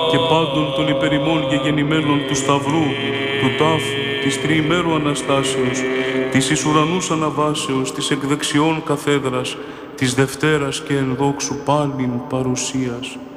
και πάντων των υπερημών γεγεννημένων του Σταυρού, του τάφου, της τριημέρου Αναστάσεως, της εις ουρανούς αναβάσεως, της εκδεξιών καθέδρας, της Δευτέρας και ενδόξου πάλιν παρουσίας.